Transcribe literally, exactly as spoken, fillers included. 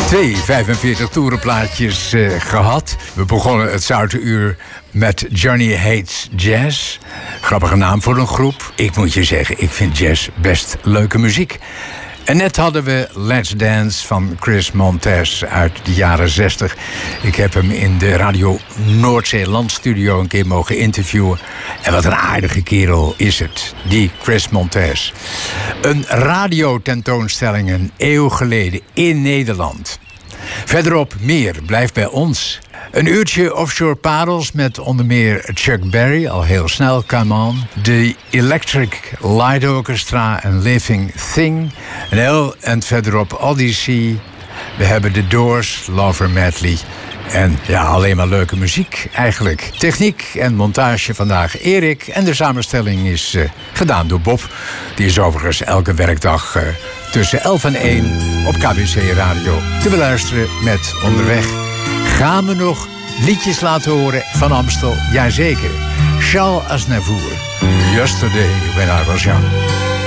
Twee vijfenveertig toerenplaatjes uh, gehad. We begonnen het Zoute Uur met Johnny Hates Jazz. Grappige naam voor een groep. Ik moet je zeggen, ik vind jazz best leuke muziek. En net hadden we Let's Dance van Chris Montez uit de jaren zestig. Ik heb hem in de Radio Noordzeeland studio een keer mogen interviewen. En wat een aardige kerel is het, die Chris Montez. Een radiotentoonstelling een eeuw geleden in Nederland. Verderop meer, blijf bij ons. Een uurtje offshore parels met onder meer Chuck Berry, al heel snel, Come On. De Electric Light Orchestra en Living Thing. En heel en verderop Odyssey. We hebben The Doors, Lover Medley. En ja, alleen maar leuke muziek eigenlijk. Techniek en montage vandaag Erik. En de samenstelling is uh, gedaan door Bob. Die is overigens elke werkdag uh, tussen elf en één op K B C Radio te beluisteren met Onderweg. Gaan we nog liedjes laten horen van Amstel? Jazeker. Charles Aznavour. Yesterday when I was young.